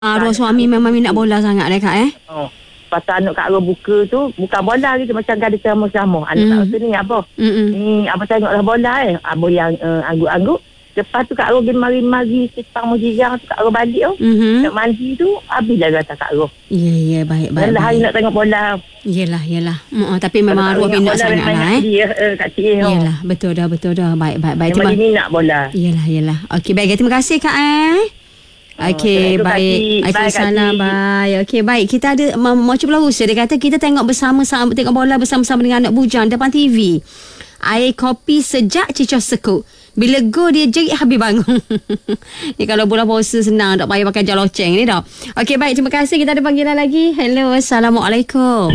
Arwah suami memang minat bola sangat Kak Oh. Pasal anak Kak Ros buka tu bukan bola gitu, macam ada ceramah-ceramah. Anak Kak Ros tu ni apa? Ni apa tengoklah bola Apa yang anggut-anggut. Lepas tu Kak Ros pergi mari-mari sepang mujizang tu Kak Ros balik tu. Nak mandi tu habislah kata Kak Ros. Ya, baik. Dah hari nak tengok bola. Yelah. Tapi memang arwah minat sangat lah Kak Cik. Yelah, betul dah. Baik. Memang minat bola. Yelah. Okey, baik. Terima kasih Kak Okey, baik. Waalaikumsalam. Bye. Okey, baik. Kita ada macam belah Rusia. Dia kata kita tengok bola bersama-sama dengan anak bujang depan TV. Air kopi sejak cicah sekuk. Bila go dia jerit habis bangun. Ni kalau bola puasa senang, tak payah pakai jaloceng ni dah. Okey, baik. Terima kasih. Kita ada panggilan lagi. Hello, Assalamualaikum.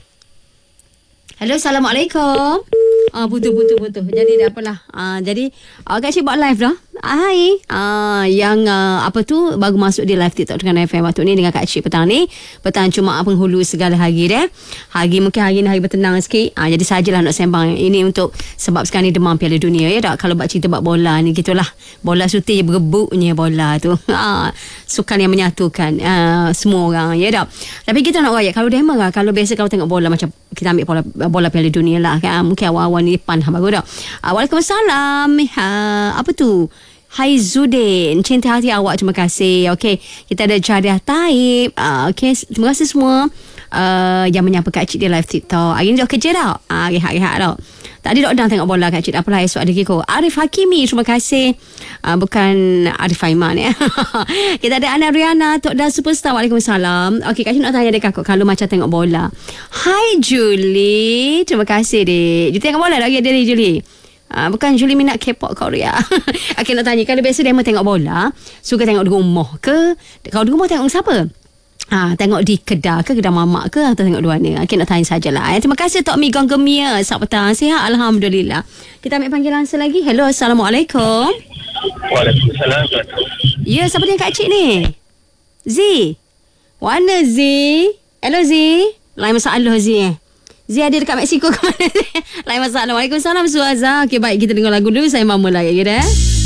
Hello, Assalamualaikum. Putus. Jadi dah apalah. Jadi Kak Cik buat live dah. Hai. Yang apa tu baru masuk di live TikTok dengan FM waktu ni dengan Kak Cik petang ni. Petang Jumaat penghulu segala hari dah. Mungkin hari ni hari bertenang sikit. Jadi sajalah nak sembang. Ini untuk sebab sekarang ni demam Piala Dunia ya tak. Kalau buat cerita buat bola ni gitulah. Bola suti je berebutnya bola tu. Sukan yang menyatukan semua orang ya tak. Tapi kita nak rakyat kalau dia marah kalau biasa kalau tengok bola macam kita ambil bola Piala Dunia lah kan. Mungkin awal-awal ni depan baru dah. Waalaikumsalam. Apa tu? Hai Zudin, cinta hati awak, terima kasih. Okey, kita ada Jadiah Taib. Okey, terima kasih semua yang menyapa Kak Cik di live TikTok. Hari ni dah kerja dah. Rehat dah. Tadi dah tengok bola Kak Cik. Apalah esok ada kiko. Arif Hakimi, terima kasih. Bukan Arif Aiman ya. Kita ada Ana Riana, Tok Dan Superstar. Waalaikumsalam. Okey, Kak Cik nak tanya dekat kalau macam tengok bola. Hai Julie, terima kasih dek. Julie tengok bola lagi ada ni Julie. Bukan Julie minat K-pop Korea. Okey, nak tanya kalau biasa dia mau tengok bola, suka tengok di rumah ke? Kalau di rumah tengok siapa? Tengok di kedai ke, kedai mamak ke, atau tengok dua ni? Okey, nak tanya sajalah. Terima kasih Tok Mi Gonggemia. Selamat petang. Sihat Alhamdulillah. Kita ambil panggilan lagi. Hello, Assalamualaikum. Waalaikumsalam. Ya, siapa dia Kak Cik ni? Z. Mana Z? Hello Z. Lain masalah Z Z ada dekat Mexico ke mana? Lain masalah. Waalaikumsalam Suaza. Okey, baik kita dengar lagu dulu. Saya Mama lagi kita.